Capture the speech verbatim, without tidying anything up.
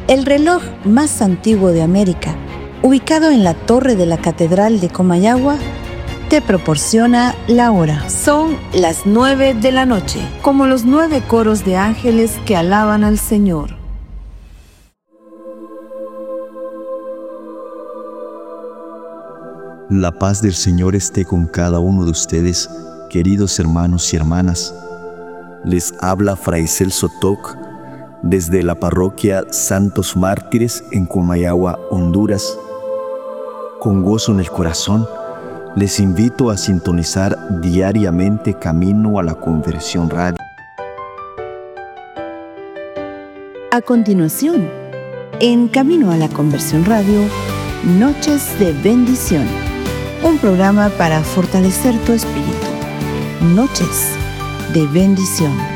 El reloj más antiguo de América, ubicado en la torre de la Catedral de Comayagua, te proporciona la hora. Son las nueve de la noche, como los nueve coros de ángeles que alaban al Señor. La paz del Señor esté con cada uno de ustedes, queridos hermanos y hermanas. Les habla Fray Celso Toc desde la parroquia Santos Mártires en Comayagua, Honduras. Con gozo en el corazón, les invito a sintonizar diariamente Camino a la Conversión Radio. A continuación, en Camino a la Conversión Radio, Noches de Bendición, un programa para fortalecer tu espíritu. Noches de Bendición.